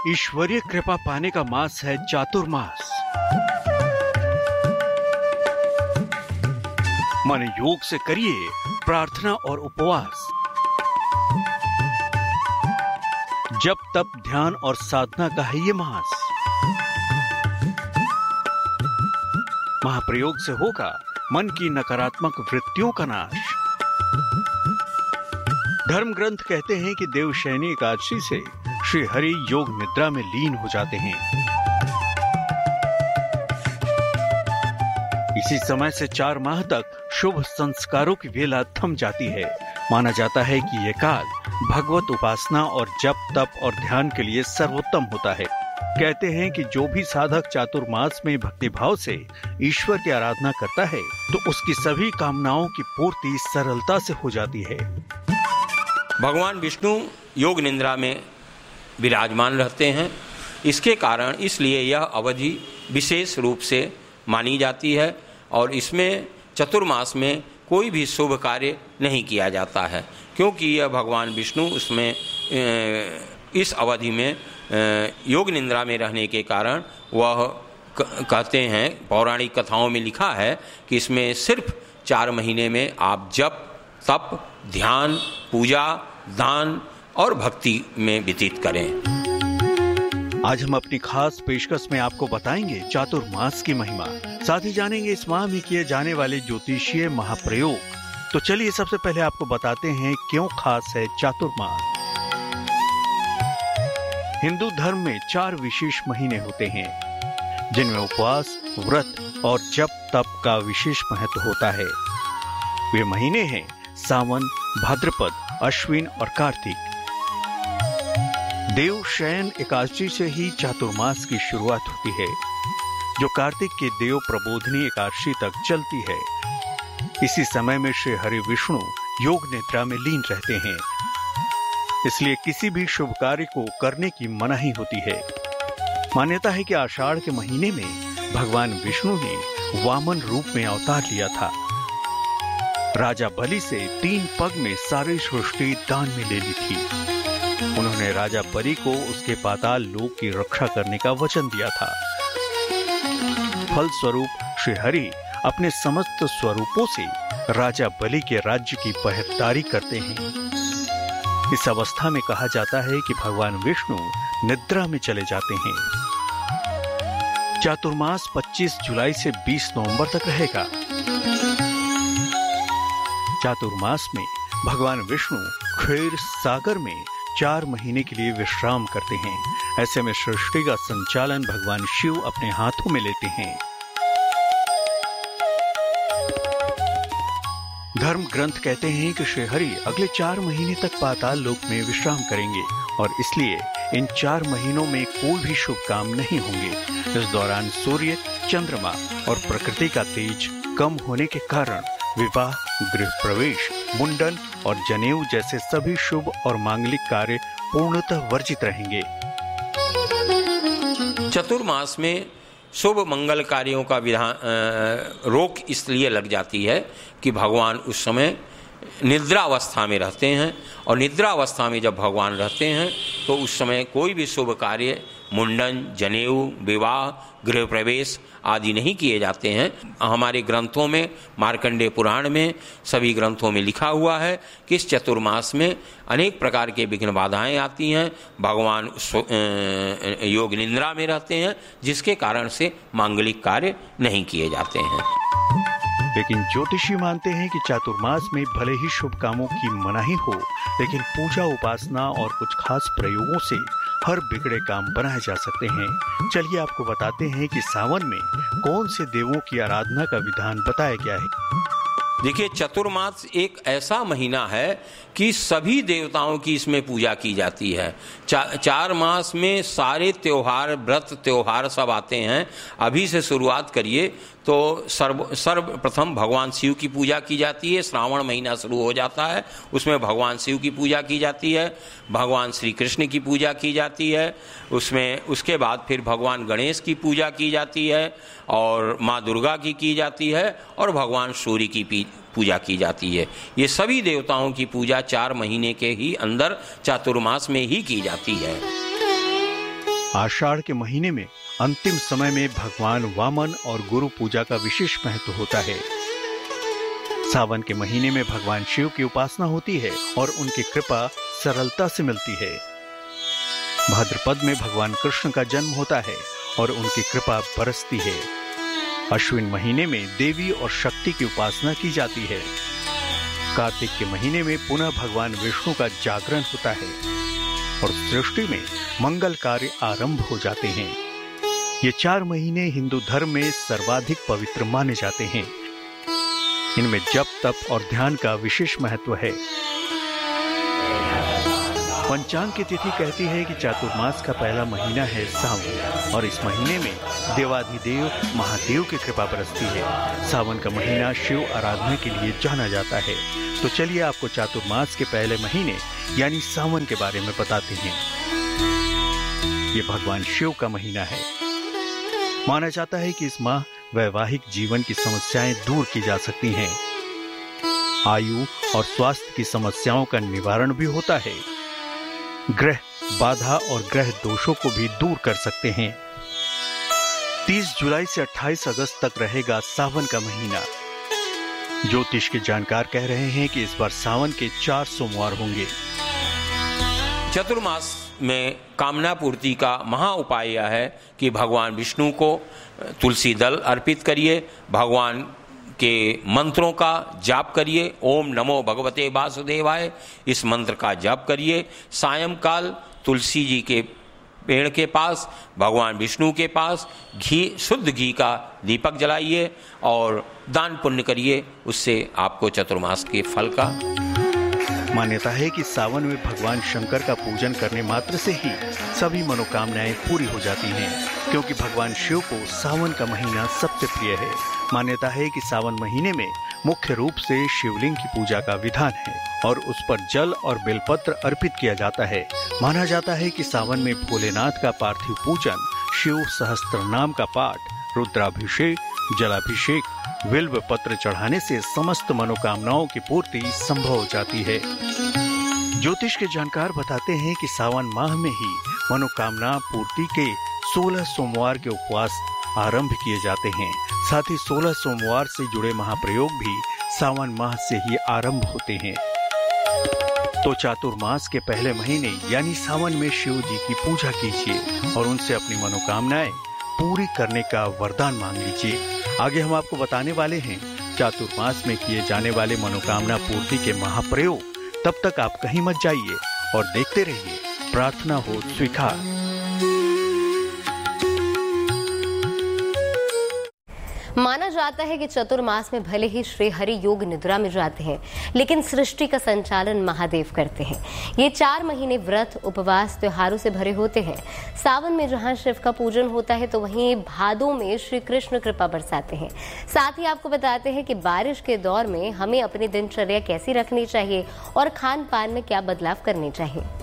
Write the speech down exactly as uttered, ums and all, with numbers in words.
ईश्वरीय कृपा पाने का मास है चातुर्मास। मन योग से करिए प्रार्थना और उपवास, जप तप ध्यान और साधना का है ये मास। महाप्रयोग से होगा मन की नकारात्मक वृत्तियों का नाश। धर्म ग्रंथ कहते हैं कि देवशयनी एकादशी से श्री हरि योग निद्रा में लीन हो जाते हैं। इसी समय से चार माह तक शुभ संस्कारों की वेला थम जाती है। माना जाता है कि यह काल भगवत उपासना और जप तप और ध्यान के लिए सर्वोत्तम होता है। कहते हैं कि जो भी साधक चातुर्मास में भक्तिभाव से ईश्वर की आराधना करता है तो उसकी सभी कामनाओं की पूर्ति सरलता से हो जाती है। भगवान विष्णु योग निद्रा में विराजमान रहते हैं। इसके कारण इसलिए यह अवधि विशेष रूप से मानी जाती है और इसमें चतुर्मास में कोई भी शुभ कार्य नहीं किया जाता है, क्योंकि यह भगवान विष्णु उसमें इस अवधि में योग निद्रा में रहने के कारण वह कहते हैं, पौराणिक कथाओं में लिखा है कि इसमें सिर्फ चार महीने में आप जप तप ध्यान पूजा दान और भक्ति में व्यतीत करें। आज हम अपनी खास पेशकश में आपको बताएंगे चातुर्मास की महिमा, साथ ही जानेंगे इस माह में किए जाने वाले ज्योतिषीय महाप्रयोग। तो चलिए सबसे पहले आपको बताते हैं क्यों खास है चातुर्मास। हिंदू धर्म में चार विशेष महीने होते हैं जिनमें उपवास व्रत और जप तप का विशेष महत्व होता है। वे महीने हैं सावन भाद्रपद अश्विन और कार्तिक। देवशयन एकादशी से ही चातुर्मास की शुरुआत होती है, जो कार्तिक के देव प्रबोधनी एकादशी तक चलती है। इसी समय में श्री हरि विष्णु योग निद्रा में लीन रहते हैं, इसलिए किसी भी शुभ कार्य को करने की मनाही होती है। मान्यता है कि आषाढ़ के महीने में भगवान विष्णु ने वामन रूप में अवतार लिया था। राजा बलि से तीन पग में सारी सृष्टि दान में ले ली थी। उन्होंने राजा बलि को उसके पाताल लोक की रक्षा करने का वचन दिया था। फल स्वरूप श्री हरि अपने समस्त स्वरूपों से राजा बलि के राज्य की पहरेदारी करते हैं। इस अवस्था में कहा जाता है कि भगवान विष्णु निद्रा में चले जाते हैं। चातुर्मास पच्चीस जुलाई से बीस नवंबर तक रहेगा। चातुर्मास में भगवान विष्णु क्षीर सागर में चार महीने के लिए विश्राम करते हैं। ऐसे में सृष्टि का संचालन भगवान शिव अपने हाथों में लेते हैं। धर्म ग्रंथ कहते हैं कि श्री हरि अगले चार महीने तक पाताल लोक में विश्राम करेंगे और इसलिए इन चार महीनों में कोई भी शुभ काम नहीं होंगे। इस दौरान सूर्य चंद्रमा और प्रकृति का तेज कम होने के कारण विवाह गृह प्रवेश मुंडन और जनेऊ जैसे सभी शुभ और मांगलिक कार्य पूर्णतः वर्जित रहेंगे। चतुर्मास में शुभ मंगल कार्यों का विधान रोक इसलिए लग जाती है कि भगवान उस समय निद्रा अवस्था में रहते हैं और निद्रा अवस्था में जब भगवान रहते हैं तो उस समय कोई भी शुभ कार्य मुंडन जनेऊ विवाह गृह प्रवेश आदि नहीं किए जाते हैं। हमारे ग्रंथों में मार्कंडेय पुराण में सभी ग्रंथों में लिखा हुआ है कि इस चतुर्मास में अनेक प्रकार के विघ्न बाधाएं आती हैं। भगवान योग निद्रा में रहते हैं जिसके कारण से मांगलिक कार्य नहीं किए जाते हैं। लेकिन ज्योतिषी मानते हैं कि चातुर्मास में भले ही शुभ कामों की मनाही हो, लेकिन पूजा उपासना और कुछ खास प्रयोगों से हर बिगड़े काम बनाए जा सकते हैं। चलिए आपको बताते हैं कि सावन में कौन से देवों की आराधना का विधान बताया गया है। देखिए, चतुर्मास एक ऐसा महीना है कि सभी देवताओं की इसमें पूजा की जाती है। चा, चार मास में सारे त्योहार व्रत त्योहार सब आते हैं। अभी से शुरुआत करिए तो सर्व सर्वप्रथम भगवान शिव की पूजा की जाती है। श्रावण महीना शुरू हो जाता है, उसमें भगवान शिव की पूजा की जाती है, भगवान श्री कृष्ण की पूजा की जाती है, उसमें उसके बाद फिर भगवान गणेश की पूजा की जाती है और माँ दुर्गा की की जाती है और भगवान सूर्य की पूजा की जाती है। ये सभी देवताओं की पूजा चार महीने के ही अंदर चातुर्मास में ही की जाती है। आषाढ़ के महीने में अंतिम समय में भगवान वामन और गुरु पूजा का विशेष महत्व होता है। सावन के महीने में भगवान शिव की उपासना होती है और उनकी कृपा सरलता से मिलती है। भाद्रपद में भगवान कृष्ण का जन्म होता है और उनकी कृपा बरसती है। अश्विन महीने में देवी और शक्ति की उपासना की जाती है। कार्तिक के महीने में पुनः भगवान विष्णु का जागरण होता है और सृष्टि में मंगल कार्य आरंभ हो जाते हैं। ये चार महीने हिंदू धर्म में सर्वाधिक पवित्र माने जाते हैं। इनमें जप, तप और ध्यान का विशेष महत्व है। पंचांग की तिथि कहती है कि चातुर्मास का पहला महीना है सावन और इस महीने में देवाधिदेव महादेव की कृपा बरसती है। सावन का महीना शिव आराधना के लिए जाना जाता है। तो चलिए आपको चातुर्मास के पहले महीने यानी सावन के बारे में बताते हैं। ये भगवान शिव का महीना है। माना जाता है कि इस माह वैवाहिक जीवन की समस्याएं दूर की जा सकती हैं। आयु और स्वास्थ्य की समस्याओं का निवारण भी होता है। ग्रह बाधा और ग्रह दोषों को भी दूर कर सकते हैं। तीस जुलाई से अट्ठाईस अगस्त तक रहेगा सावन का महीना। ज्योतिष के जानकार कह रहे हैं कि इस बार सावन के चार सोमवार होंगे। चतुर्मास में कामना पूर्ति का महा उपाय यह है कि भगवान विष्णु को तुलसी दल अर्पित करिए, भगवान के मंत्रों का जाप करिए। ओम नमो भगवते वासुदेवाय, इस मंत्र का जाप करिए। सायंकाल तुलसी जी के पेड़ के पास, भगवान विष्णु के पास घी, शुद्ध घी का दीपक जलाइए और दान पुण्य करिए। उससे आपको चतुर्मास के फल का। मान्यता है कि सावन में भगवान शंकर का पूजन करने मात्र से ही सभी मनोकामनाएं पूरी हो जाती हैं, क्योंकि भगवान शिव को सावन का महीना सबसे प्रिय है। मान्यता है कि सावन महीने में मुख्य रूप से शिवलिंग की पूजा का विधान है और उस पर जल और बेलपत्र अर्पित किया जाता है। माना जाता है कि सावन में भोलेनाथ का पार्थिव पूजन, शिव सहस्त्र नाम का पाठ, रुद्राभिषेक, जलाभिषेक, बिल्व पत्र चढ़ाने से समस्त मनोकामनाओं की पूर्ति संभव हो जाती है। ज्योतिष के जानकार बताते हैं कि सावन माह में ही मनोकामना पूर्ति के सोलह सोमवार के उपवास आरंभ किए जाते हैं। साथ ही सोलह सोमवार से जुड़े महाप्रयोग भी सावन माह से ही आरंभ होते हैं। तो चातुर्मास के पहले महीने यानी सावन में शिव जी की पूजा कीजिए और उनसे अपनी मनोकामनाएं पूरी करने का वरदान मांग लीजिए। आगे हम आपको बताने वाले हैं चातुर्मास में किए जाने वाले मनोकामना पूर्ति के महाप्रयोग। तब तक आप कहीं मत जाइए और देखते रहिए प्रार्थना हो स्वीकार। माना जाता है कि चतुर्मास में भले ही श्री हरि योग निद्रा में जाते हैं, लेकिन सृष्टि का संचालन महादेव करते हैं। ये चार महीने व्रत, उपवास, त्योहारों से भरे होते हैं। सावन में जहां शिव का पूजन होता है तो वहीं भादों में श्री कृष्ण कृपा बरसाते हैं। साथ ही आपको बताते हैं कि बारिश के दौर में हमें अपनी दिनचर्या कैसी रखनी चाहिए और खान पान में क्या बदलाव करने चाहिए।